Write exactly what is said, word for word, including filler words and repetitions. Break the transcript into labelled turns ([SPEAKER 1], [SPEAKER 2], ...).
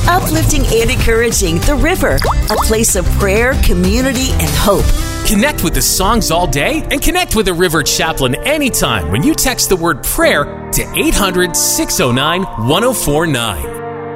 [SPEAKER 1] Uplifting and encouraging The River, a place of prayer, community, and hope.
[SPEAKER 2] Connect with the songs all day and connect with the River Chaplain anytime when you text the word prayer to eight hundred, six oh nine, one oh four nine.